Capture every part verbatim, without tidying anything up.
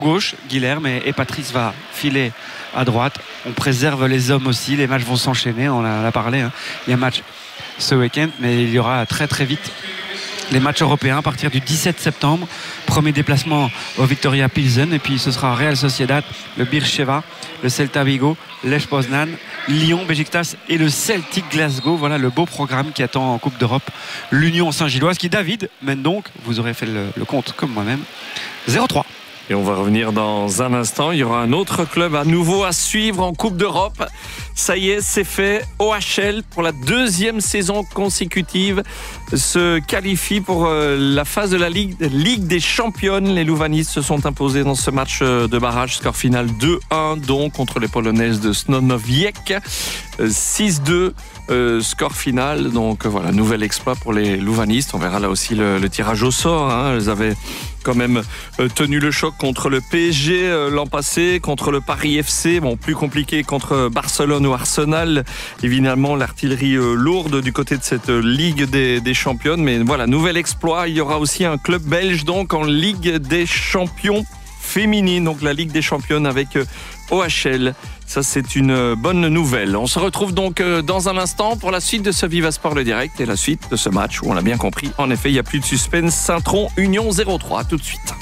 gauche, Guilherme, et, et Patrice va filer à droite. On préserve les hommes aussi, les matchs vont s'enchaîner, on en a parlé, hein. Il y a un match ce week-end, mais il y aura très très vite les matchs européens à partir du dix-sept septembre. Premier déplacement au Victoria Pilsen, et puis ce sera Real Sociedad, le Beersheva, le Celta Vigo, Lech Poznan, Lyon, Beşiktaş et le Celtic Glasgow. Voilà le beau programme qui attend en Coupe d'Europe l'Union Saint-Gilloise, qui, David, mène donc, vous aurez fait le, le compte comme moi-même, zéro trois. Et on va revenir dans un instant. Il y aura un autre club à nouveau à suivre en Coupe d'Europe. Ça y est, c'est fait. O H L, pour la deuxième saison consécutive, se qualifie pour la phase de la Ligue, Ligue des Championnes. Les Louvanistes se sont imposés dans ce match de barrage. Score final deux un, donc, contre les Polonaises de Snonowiec. six deux. Euh, score final, donc voilà, nouvel exploit pour les Louvanistes. On verra là aussi le, le tirage au sort, hein. Elles avaient quand même euh, tenu le choc contre le P S G euh, l'an passé, contre le Paris F C, bon, plus compliqué contre Barcelone ou Arsenal, évidemment l'artillerie euh, lourde du côté de cette euh, Ligue des, des Championnes, mais voilà, nouvel exploit. Il y aura aussi un club belge donc en Ligue des Champions féminine, donc la Ligue des Championnes avec euh, O H L. Ça, c'est une bonne nouvelle. On se retrouve donc dans un instant pour la suite de ce Viva Sport le direct et la suite de ce match où on l'a bien compris. En effet, il n'y a plus de suspense. Saint-Tron, Union zéro trois. Tout de suite.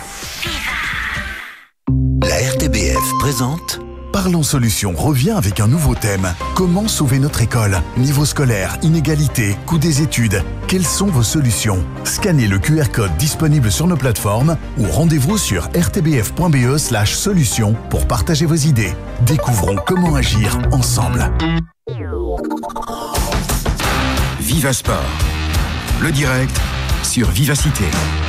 La R T B F présente Parlons Solutions revient avec un nouveau thème. Comment sauver notre école? Niveau scolaire, inégalité, coût des études. Quelles sont vos solutions? Scannez le Q R code disponible sur nos plateformes ou rendez-vous sur r t b f point b e slash solutions pour partager vos idées. Découvrons comment agir ensemble. Viva Sport, le direct sur Vivacité.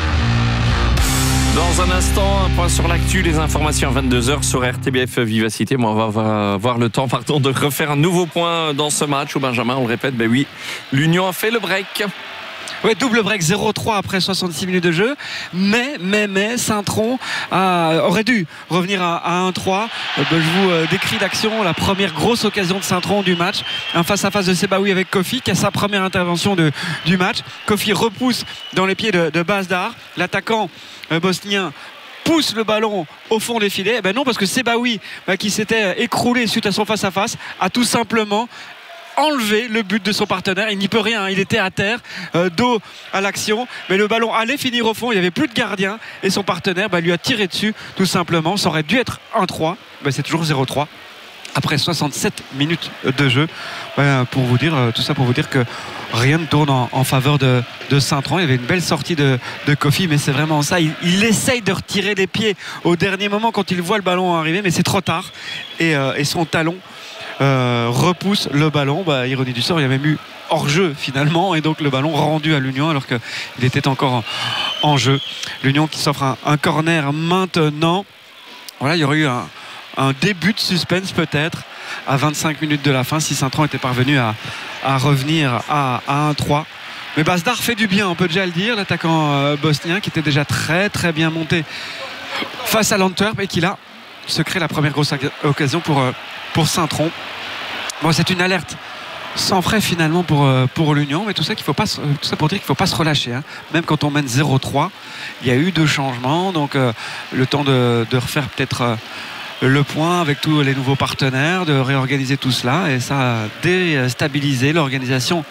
Dans un instant, un point sur l'actu, les informations à vingt-deux heures sur R T B F Vivacité. Moi, on va avoir le temps, pardon, de refaire un nouveau point dans ce match où Benjamin, on le répète, ben oui, l'Union a fait le break. Ouais, double break zéro trois après soixante-six minutes de jeu, mais mais mais Saint-Tron a, aurait dû revenir à, à un trois. Euh, ben, je vous euh, décris l'action, la première grosse occasion de Saint-Tron du match, un face à face de Sebaoui avec Kofi qui a sa première intervention de, du match. Kofi repousse dans les pieds de, de Bazdar, l'attaquant euh, bosnien pousse le ballon au fond des filets. Eh ben non, parce que Sebaoui, bah, qui s'était écroulé suite à son face à face, a tout simplement enlever le but de son partenaire. Il n'y peut rien, il était à terre, euh, dos à l'action, mais le ballon allait finir au fond, il n'y avait plus de gardien et son partenaire bah, lui a tiré dessus tout simplement. Ça aurait dû être un trois, bah, c'est toujours zéro trois après soixante-sept minutes de jeu. Bah, pour vous dire, tout ça pour vous dire que rien ne tourne en, en faveur de, de Saint-Tron. Il y avait une belle sortie de, de Kofi, mais c'est vraiment ça, il, il essaye de retirer les pieds au dernier moment quand il voit le ballon arriver, mais c'est trop tard et, euh, et son talon Euh, repousse le ballon. Bah, ironie du sort, il y avait même eu hors-jeu finalement, et donc le ballon rendu à l'Union alors qu'il était encore en, en jeu. L'Union qui s'offre un, un corner maintenant. Voilà, il y aurait eu un, un début de suspense peut-être à vingt-cinq minutes de la fin si Saint-Tron était parvenu à, à revenir à, à un trois. Mais Bazdar fait du bien, on peut déjà le dire, l'attaquant euh, bosnien qui était déjà très très bien monté face à l'Antwerp et qui là se crée la première grosse occasion pour, euh, pour Saint-Tron. Bon, c'est une alerte sans frais finalement pour, euh, pour l'Union, mais tout ça, qu'il faut pas, tout ça pour dire qu'il ne faut pas se relâcher, hein. Même quand on mène zéro trois, il y a eu deux changements, donc euh, le temps de, de refaire peut-être euh, le point avec tous les nouveaux partenaires, de réorganiser tout cela, et ça a déstabilisé l'organisation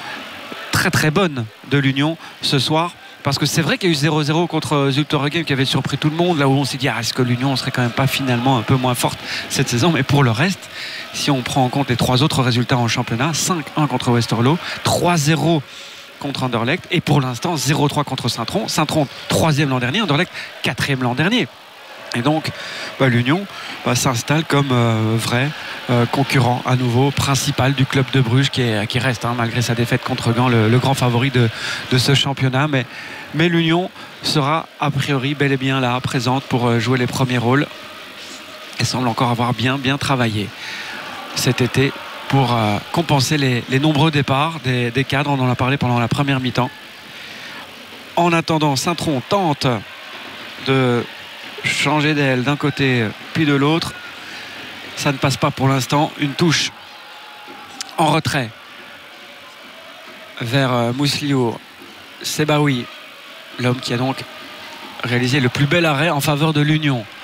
très très bonne de l'Union ce soir. Parce que c'est vrai qu'il y a eu zéro zéro contre Zultorgem qui avait surpris tout le monde, là où on s'est dit ah, est-ce que l'Union ne serait quand même pas finalement un peu moins forte cette saison. Mais pour le reste, si on prend en compte les trois autres résultats en championnat, cinq un contre Westerlo, trois zéro contre Anderlecht et pour l'instant zéro trois contre Saint-Tron. Saint-Tron troisième l'an dernier, Anderlecht quatrième l'an dernier. Et donc bah, l'Union bah, s'installe comme euh, vrai euh, concurrent à nouveau principal du club de Bruges qui, est, qui reste hein, malgré sa défaite contre Gand le, le grand favori de, de ce championnat. Mais, mais l'Union sera a priori bel et bien là présente pour euh, jouer les premiers rôles et semble encore avoir bien bien travaillé cet été pour euh, compenser les, les nombreux départs des, des cadres. On en a parlé pendant la première mi-temps. En attendant, Saint-Tron tente de changer d'aile d'un côté puis de l'autre, ça ne passe pas pour l'instant. Une touche en retrait vers Mouslio Sebaoui, l'homme qui a donc réalisé le plus bel arrêt en faveur de l'Union.